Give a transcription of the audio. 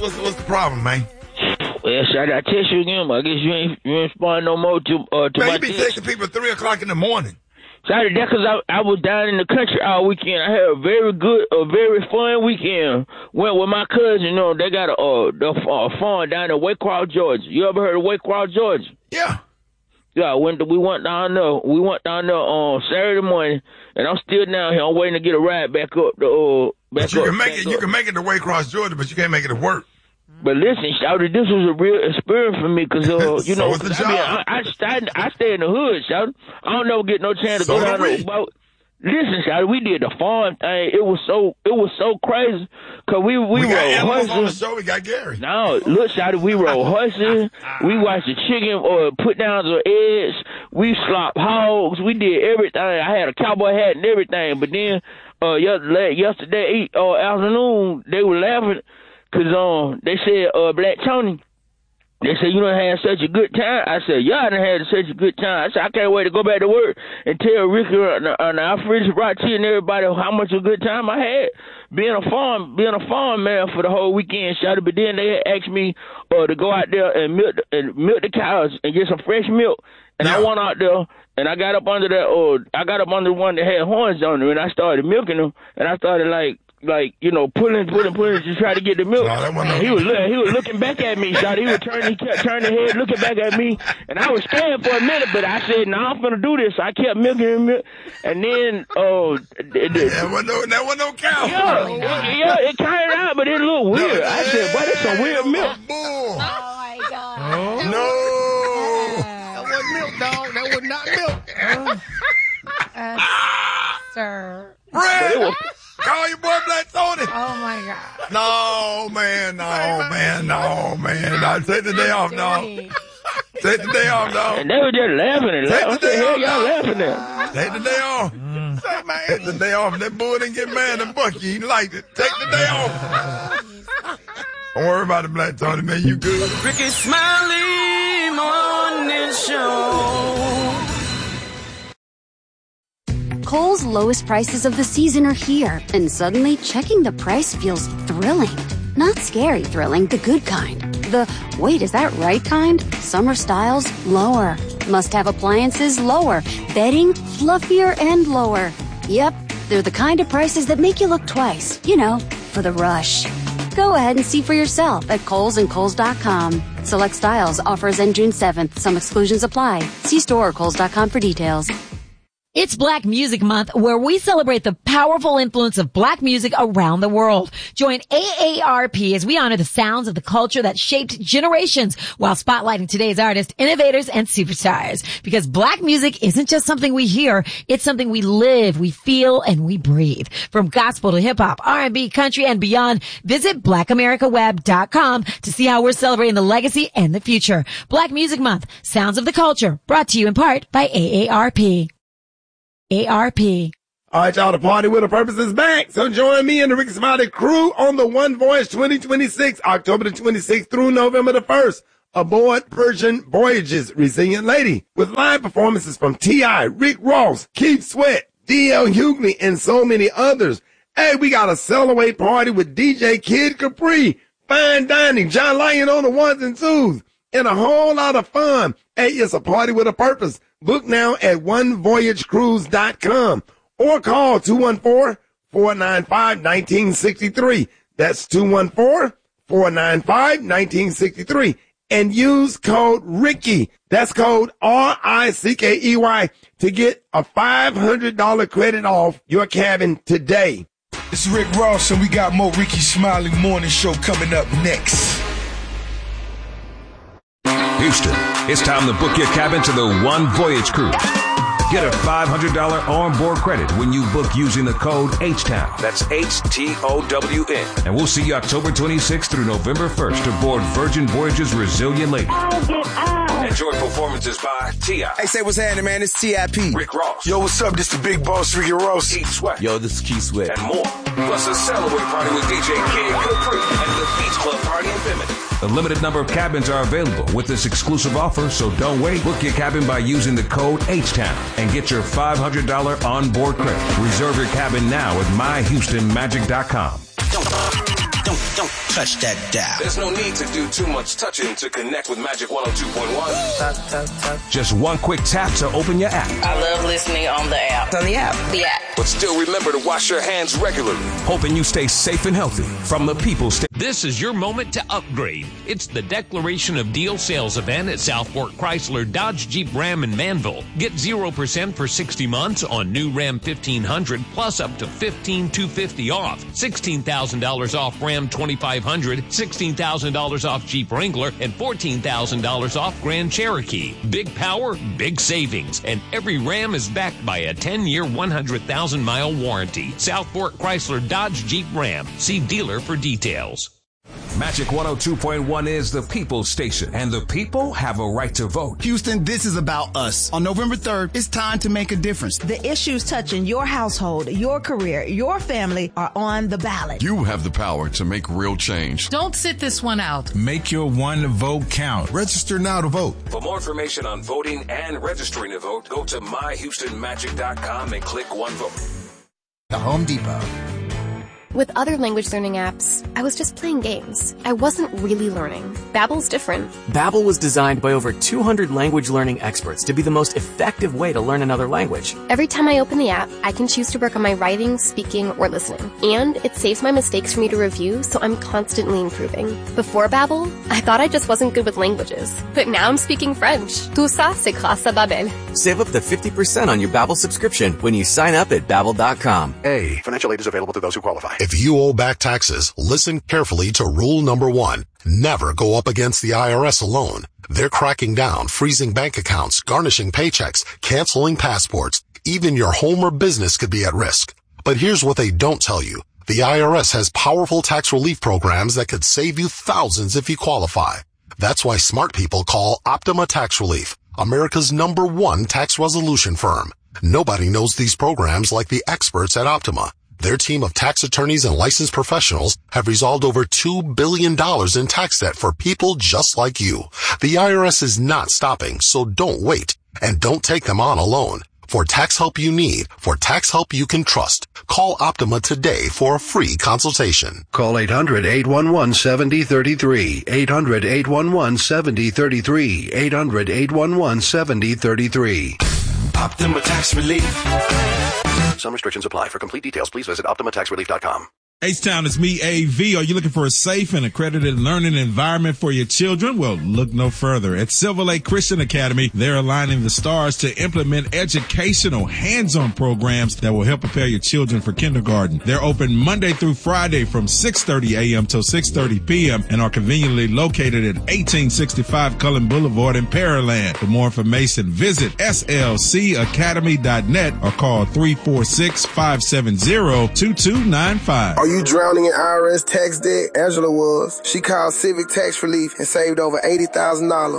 What's the problem, man? Well, Shotty, I text you again, but I guess you ain't respond no more to my Man, you be text. texting people at 3 o'clock in the morning. Shotty, that's because I was down in the country all weekend. I had a very fun weekend. Went with my cousin. You know, they got a farm down in Waycross, Georgia. You ever heard of Waycross, Georgia? Yeah. Yeah, we went down there. We went down there on Saturday morning, and I'm still down here. I'm waiting to get a ride back up. You can make it to Waycross, Georgia, but you can't make it to work. But listen, Shouty, this was a real experience for me because, you know, the job. I stay in the hood, Shouty. I don't never get no chance to go down there. Listen, Shouty, we did the farm thing. It was so crazy because we rode horses. On the show, we got Gary. No, look, Shouty, we rode horses. We watched the chicken put down the eggs. We slopped hogs. We did everything. I had a cowboy hat and everything. But then yesterday afternoon, they were laughing. Cause they said Black Tony, they said you done had such a good time. I said yeah, I done had such a good time. I said I can't wait to go back to work and tell Ricky and Alfred Rotti and everybody how much of a good time I had being a farm man for the whole weekend. Shouted, but then they asked me to go out there and milk the cows and get some fresh milk. And I went out there and I got up under the one that had horns on it, and I started milking them, and I started like, you know, pulling to try to get the milk. He was looking back at me, shot. He kept turning his head, looking back at me, and I was scared for a minute, but I said, "No, I'm gonna do this." So I kept milking him, and then there was no cow. Yeah, it came out, but it looked weird. I said, "Boy, that's some weird milk." Oh my God! No, that wasn't milk, dog. That was not milk. Sir. Red. Call your boy Black Tony. Oh, my God. No, man. Take the day off, dog. Take the day off, dog. And they were just laughing and laughing. What the hell y'all laughing at? Take the day off. Take the day off. That boy didn't get mad at Bucky. He liked it. Take the day off. Don't worry about it, Black Tony, man. You good. Ricky Smiley Morning Show. Kohl's lowest prices of the season are here, and suddenly checking the price feels thrilling. Not scary thrilling, the good kind. The, wait, is that right kind? Summer styles, lower. Must-have appliances, lower. Bedding, fluffier and lower. Yep, they're the kind of prices that make you look twice. You know, for the rush. Go ahead and see for yourself at Kohl's and Kohl's.com. Select styles, offers end June 7th. Some exclusions apply. See store or Kohl's.com for details. It's Black Music Month, where we celebrate the powerful influence of Black music around the world. Join AARP as we honor the sounds of the culture that shaped generations while spotlighting today's artists, innovators, and superstars. Because Black music isn't just something we hear, it's something we live, we feel, and we breathe. From gospel to hip-hop, R&B, country, and beyond, visit BlackAmericaWeb.com to see how we're celebrating the legacy and the future. Black Music Month, Sounds of the Culture, brought to you in part by AARP. ARP. All right, y'all, the Party with a Purpose is back. So join me and the Ricky Smiley crew on the One Voyage 2026, October the 26th through November the 1st, aboard Virgin Voyages Resilient Lady, with live performances from T.I., Rick Ross, Keith Sweat, D.L. Hughley, and so many others. Hey, we got a celebrate party with DJ Kid Capri, fine dining, John Lyon on the ones and twos, and a whole lot of fun. Hey, it's a party with a purpose. Book now at onevoyagecruise.com or call 214-495-1963. That's 214-495-1963. And use code Ricky. That's code RICKEY to get a $500 credit off your cabin today. This is Rick Ross, and we got more Ricky Smiley Morning Show coming up next. Houston, it's time to book your cabin to the One Voyage Cruise. Get a $500 onboard credit when you book using the code H-TOWN. That's H-T-O-W-N. And we'll see you October 26th through November 1st aboard Virgin Voyages Resilient Lady. Enjoy performances by T.I. Hey, say what's happening, man. It's T.I.P. Rick Ross. Yo, what's up? This the big boss, Ricky Ross. Keith Sweat. Yo, this is Keith Sweat. And more. Plus a celebrate party with DJ Kid Capri and the Beach Club Party in Bimini. A limited number of cabins are available with this exclusive offer, so don't wait. Book your cabin by using the code H-TOWN and get your $500 onboard credit. Reserve your cabin now at myhoustonmagic.com. Don't touch that dial. There's no need to do too much touching to connect with Magic 102.1. Tap, tap, tap. Just one quick tap to open your app. I love listening on the app. On the app. The app. But still remember to wash your hands regularly, hoping you stay safe and healthy. From the People Station. This is your moment to upgrade. It's the Declaration of Deal sales event at Southport Chrysler Dodge Jeep Ram in Manville. Get 0% for 60 months on new Ram 1500 plus up to $15,250 off. $16,000 off Ram 2500, $16,000 off Jeep Wrangler, and $14,000 off Grand Cherokee. Big power, big savings. And every Ram is backed by a 10-year, 100,000-mile warranty. Southport Chrysler Dodge Jeep Ram. See dealer for details. Magic 102.1 is the People Station, and the people have a right to vote. Houston, this is about us. On November 3rd, it's time to make a difference. The issues touching your household, your career, your family are on the ballot. You have the power to make real change. Don't sit this one out. Make your one vote count. Register now to vote. For more information on voting and registering to vote, go to myhoustonmagic.com and click One Vote. The Home Depot. With other language learning apps, I was just playing games. I wasn't really learning. Babbel's different. Babbel was designed by over 200 language learning experts to be the most effective way to learn another language. Every time I open the app, I can choose to work on my writing, speaking, or listening. And it saves my mistakes for me to review, so I'm constantly improving. Before Babbel, I thought I just wasn't good with languages. But now I'm speaking French. Tout ça, c'est grâce à Babbel. Save up to 50% on your Babbel subscription when you sign up at Babbel.com. Financial aid is available to those who qualify. If you owe back taxes, listen carefully to rule number 1. Never go up against the IRS alone. They're cracking down, freezing bank accounts, garnishing paychecks, canceling passports. Even your home or business could be at risk. But here's what they don't tell you. The IRS has powerful tax relief programs that could save you thousands if you qualify. That's why smart people call Optima Tax Relief, America's #1 tax resolution firm. Nobody knows these programs like the experts at Optima. Their team of tax attorneys and licensed professionals have resolved over $2 billion in tax debt for people just like you. The IRS is not stopping, so don't wait. And don't take them on alone. For tax help you need, for tax help you can trust, call Optima today for a free consultation. Call 800-811-7033. 800-811-7033. 800-811-7033. Optima Tax Relief. Some restrictions apply. For complete details, please visit OptimaTaxRelief.com. H-Town, it's me, AV. Are you looking for a safe and accredited learning environment for your children? Well, look no further. At Silver Lake Christian Academy, they're aligning the stars to implement educational hands-on programs that will help prepare your children for kindergarten. They're open Monday through Friday from 6:30 a.m. till 6:30 p.m. and are conveniently located at 1865 Cullen Boulevard in Pearland. For more information, visit slcacademy.net or call 346-570-2295. Are you drowning in IRS tax debt? Angela was. She called Civic Tax Relief and saved over $80,000.